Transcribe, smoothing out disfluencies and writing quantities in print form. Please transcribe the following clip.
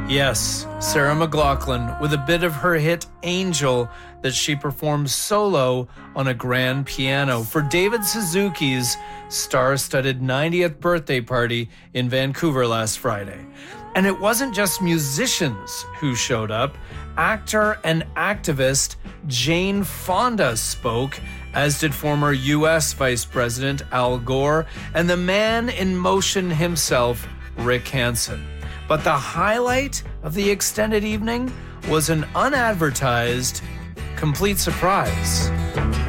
Yes, Sarah McLachlan with a bit of her hit Angel that she performed solo on a grand piano for David Suzuki's star-studded 90th birthday party in Vancouver last Friday. And it wasn't just musicians who showed up. Actor and activist Jane Fonda spoke, as did former U.S. Vice President Al Gore and the man in motion himself, Rick Hansen. But the highlight of the extended evening was an unadvertised, complete surprise.